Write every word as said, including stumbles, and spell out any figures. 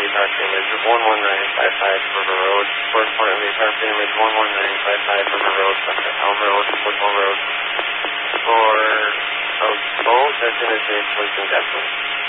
car image one one nine five five River Road. First point of the car image one one nine five five River Road, Sunset Elm Road, Woodmore Road. For a boat, destination is Winston Deptford.